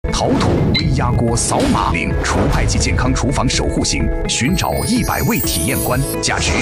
陶土微压锅扫码领除派及健康厨房守护行，寻找100位体验官，价值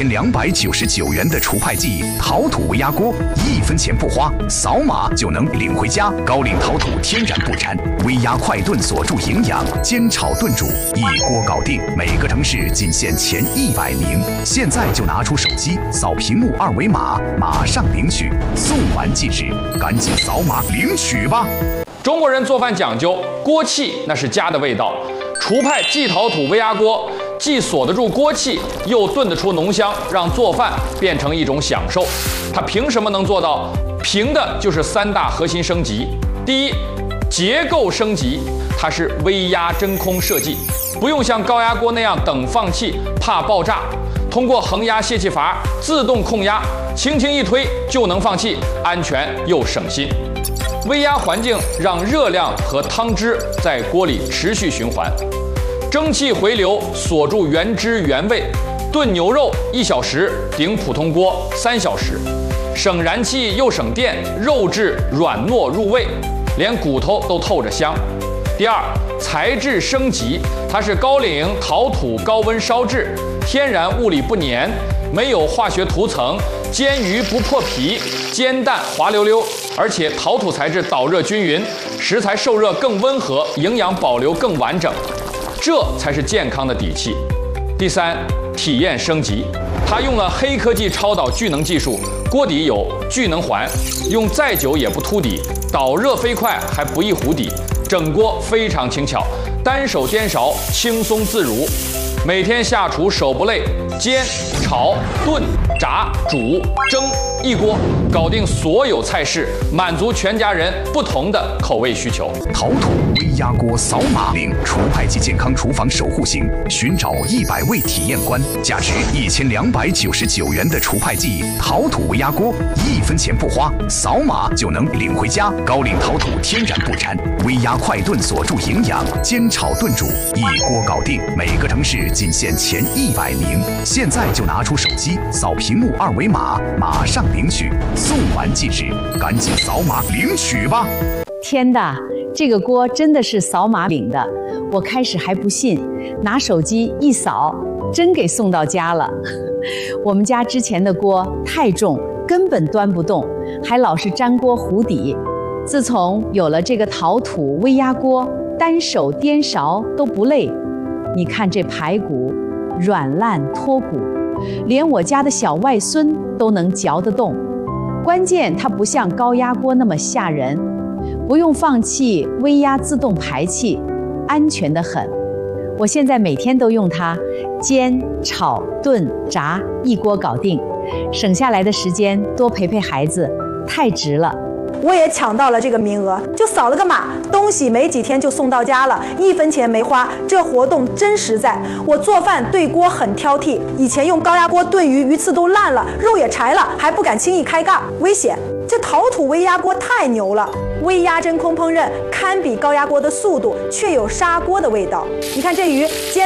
1299元的除派剂陶土微压锅，1分钱不花，扫码就能领回家。高岭陶土天然不粘，微压快炖锁住营养，煎炒炖煮一锅搞定。每个城市仅限前100名，现在就拿出手机扫屏幕2维码，马上领取，送完即止，赶紧扫码领取吧。 中国人做饭讲究锅气，那是家的味道。厨派季陶土微压锅既锁得住锅气，又炖得出浓香，让做饭变成一种享受。它凭什么能做到？凭的就是3大核心升级。第一，结构升级，它是微压真空设计，不用像高压锅那样等放气，怕爆炸。通过恒压泄气阀自动控压，轻轻一推就能放气，安全又省心。微压环境让热量和汤汁在锅里持续循环，蒸汽回流锁住原汁原味。炖牛肉1小时顶普通锅3小时，省燃气又省电，肉质软糯入味，连骨头都透着香。第二，材质升级，它是高岭陶土高温烧制，天然物理不粘，没有化学涂层，煎鱼不破皮，煎蛋滑溜溜，而且陶土材质导热均匀，食材受热更温和，营养保留更完整，这才是健康的底气。第三，体验升级，它用了黑科技超导聚能技术，锅底有聚能环，用再久也不凸底，导热飞快还不易糊底，整锅非常轻巧，单手颠勺轻松自如。每天下厨手不累，煎、炒、炖、炸、煮、蒸，一锅搞定所有菜式，满足全家人不同的口味需求。 陶土微压锅扫码领除派及健康厨房守护行，寻找100位体验官，价值1299元的除派剂陶土微压锅，1分钱不花，扫码就能领回家。高岭陶土天然不粘，微压快炖锁住营养，煎炒炖煮一锅搞定。每个城市仅限前100名，现在就拿出手机扫屏幕2维码，马上领取，送完即止，赶紧扫码领取吧。 天的，这个锅真的是扫码领的，我开始还不信，拿手机一扫，真给送到家了。我们家之前的锅太重，根本端不动，还老是粘锅糊底。自从有了这个陶土微压锅，单手颠勺都不累。你看这排骨软烂脱骨，连我家的小外孙都能嚼得动。关键它不像高压锅那么吓人，不用放气，微压自动排气，安全得很。我现在每天都用它煎、炒、炖、炸，一锅搞定，省下来的时间多陪陪孩子，太值了。 我也抢到了这个名额，就扫了个码，东西没几天就送到家了，1分钱没花，这活动真实在。我做饭对锅很挑剔，以前用高压锅炖鱼，鱼刺都烂了，肉也柴了，还不敢轻易开盖，危险。这陶土微压锅太牛了，微压真空烹饪堪比高压锅的速度，却有砂锅的味道。你看这鱼煎